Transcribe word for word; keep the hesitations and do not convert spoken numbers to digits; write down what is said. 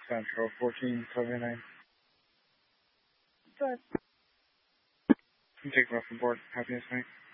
Central, fourteen seventy-nine. Good. Take off the board. Happiest night.